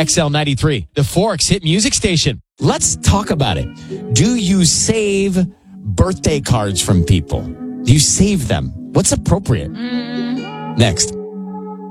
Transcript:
XL93, the Forks hit music station. Let's talk about it. Do you save birthday cards from people? Do you save them? What's appropriate? Next.